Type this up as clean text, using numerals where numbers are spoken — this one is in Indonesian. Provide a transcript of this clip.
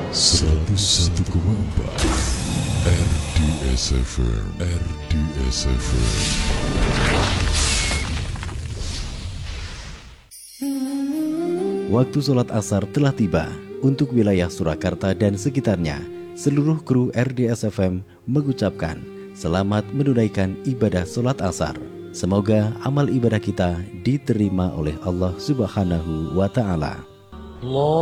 101,4 RDS FM. RDS FM. Waktu sholat asar telah tiba. Untuk wilayah Surakarta dan sekitarnya, seluruh kru RDS FM mengucapkan selamat menunaikan ibadah sholat asar. Semoga amal ibadah kita diterima oleh Allah Subhanahu wa Ta'ala.